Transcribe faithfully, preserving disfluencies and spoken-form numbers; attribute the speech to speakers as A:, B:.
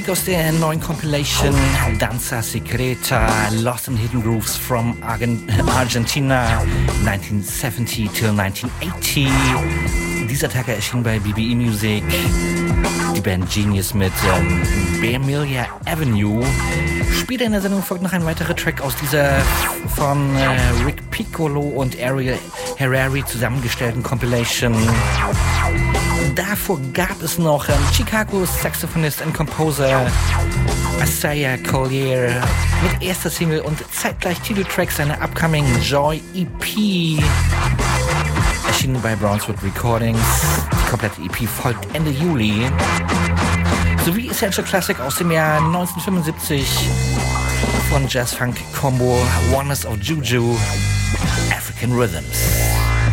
A: Musik aus der neuen Compilation Danza Secreta, Lost in Hidden Grooves from Argen- Argentina nineteen seventy till nineteen eighty. Dieser Tag erschien bei B B E Music die Band Genius mit ähm, Bamilia Avenue. Später in der Sendung folgt noch ein weiterer Track aus dieser von äh, Rick Piccolo und Ariel Harari zusammengestellten Compilation. Davor gab es noch ähm, Chicagos Saxophonist und Composer Isaiah Collier mit erster Single und zeitgleich Titeltrack seiner upcoming Joy E P. Erschienen bei Brownswood Recordings. Die komplette E P folgt Ende Juli. Sowie Essential Classic aus dem Jahr neunzehnhundertfünfundsiebzig von Jazz-Funk-Combo Wonders of Juju, African Rhythms.